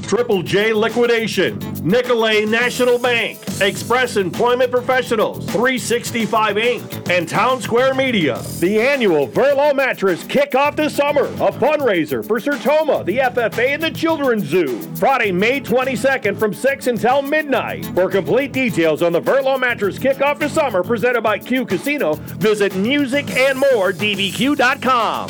Triple J Liquidation, Nicolay National Bank, Express Employment Professionals, 365 Inc., and Town Square Media. The annual Verlo Mattress kick off the summer, a fundraiser for Sertoma, the FFA, and the Children's Zoo. Friday, May 22nd from 6 until midnight. For complete details on the Verlo Mattress kick off the summer presented by Q Casino, visit musicandmoredbq.com.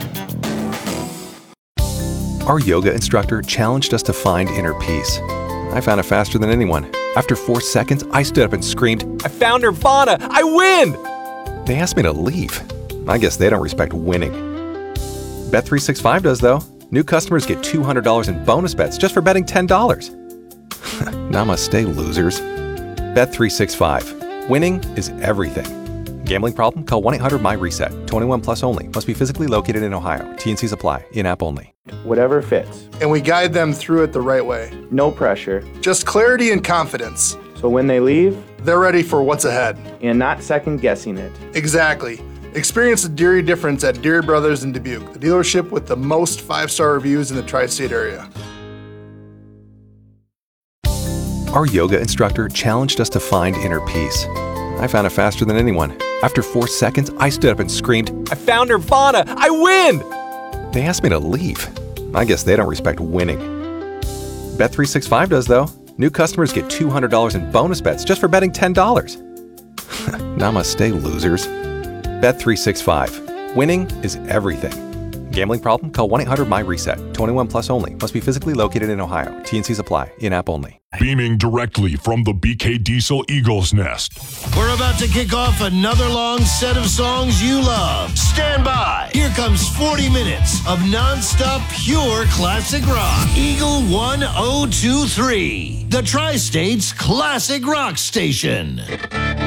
Our yoga instructor challenged us to find inner peace. I found it faster than anyone. After 4 seconds, I stood up and screamed, "I found Nirvana! I win!" They asked me to leave. I guess they don't respect winning. Bet365 does, though. New customers get $200 in bonus bets just for betting $10. Namaste, losers. Bet365. Winning is everything. Gambling problem? Call 1-800-MY-RESET. 21 plus only. Must be physically located in Ohio. T&Cs apply. In-app only. Whatever fits. And we guide them through it the right way. No pressure. Just clarity and confidence. So when they leave, they're ready for what's ahead. And not second guessing it. Exactly. Experience the Deary difference at Deary Brothers in Dubuque, the dealership with the most 5-star reviews in the tri-state area. Our yoga instructor challenged us to find inner peace. I found it faster than anyone. After 4 seconds, I stood up and screamed, "I found Nirvana! I win!" They asked me to leave. I guess they don't respect winning. Bet365 does, though. New customers get $200 in bonus bets just for betting $10. Namaste, losers. Bet365. Winning is everything. Gambling problem? Call 1-800-MY-RESET. 21 plus only. Must be physically located in Ohio. T&Cs apply. In-app only. Beaming directly from the BK Diesel Eagle's Nest. We're about to kick off another long set of songs you love. Stand by. Here comes 40 minutes of nonstop pure classic rock. Eagle 1023, the Tri-State's classic rock station.